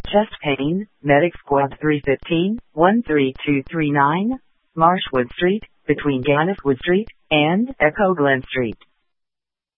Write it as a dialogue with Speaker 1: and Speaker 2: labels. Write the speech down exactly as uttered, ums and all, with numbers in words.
Speaker 1: Chest pain, Medic Squad three fifteen, one three two three nine, Marshwood Street, between Ganniswood Street and Echo Glen Street.